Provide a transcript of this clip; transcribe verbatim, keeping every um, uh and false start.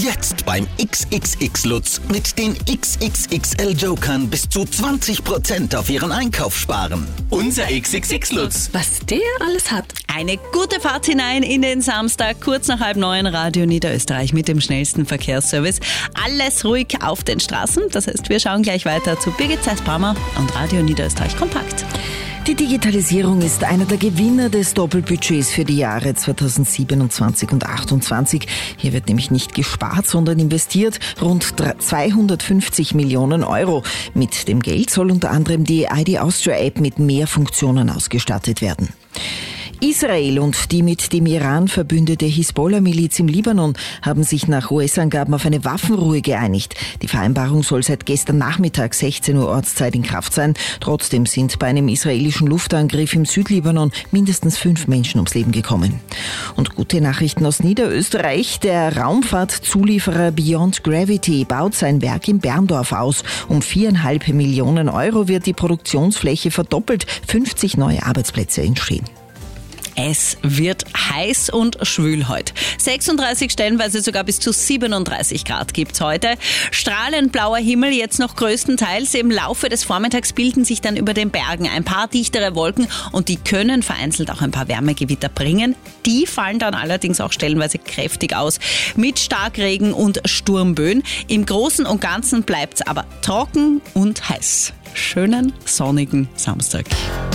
Jetzt beim X X X Lutz mit den X X X L Jokern bis zu zwanzig Prozent auf Ihren Einkauf sparen. Unser X X X Lutz. Was der alles hat. Eine gute Fahrt hinein in den Samstag, kurz nach halb neun, Radio Niederösterreich mit dem schnellsten Verkehrsservice. Alles ruhig auf den Straßen. Das heißt, wir schauen gleich weiter zu Birgit Zeiss-Brammer und Radio Niederösterreich Kompakt. Die Digitalisierung ist einer der Gewinner des Doppelbudgets für die Jahre zweitausendsiebenundzwanzig und achtundzwanzig. Hier wird nämlich nicht gespart, sondern investiert. Rund zweihundertfünfzig Millionen Euro. Mit dem Geld soll unter anderem die I D Austria App mit mehr Funktionen ausgestattet werden. Israel und die mit dem Iran verbündete Hisbollah-Miliz im Libanon haben sich nach U S-Angaben auf eine Waffenruhe geeinigt. Die Vereinbarung soll seit gestern Nachmittag sechzehn Uhr Ortszeit in Kraft sein. Trotzdem sind bei einem israelischen Luftangriff im Südlibanon mindestens fünf Menschen ums Leben gekommen. Und gute Nachrichten aus Niederösterreich. Der Raumfahrtzulieferer Beyond Gravity baut sein Werk in Berndorf aus. Um viereinhalb Millionen Euro wird die Produktionsfläche verdoppelt. fünfzig neue Arbeitsplätze entstehen. Es wird heiß und schwül heute. sechsunddreißig, stellenweise sogar bis zu siebenunddreißig Grad gibt's heute. Strahlend blauer Himmel, jetzt noch größtenteils. Im Laufe des Vormittags bilden sich dann über den Bergen ein paar dichtere Wolken und die können vereinzelt auch ein paar Wärmegewitter bringen. Die fallen dann allerdings auch stellenweise kräftig aus mit Starkregen und Sturmböen. Im Großen und Ganzen bleibt's aber trocken und heiß. Schönen sonnigen Samstag.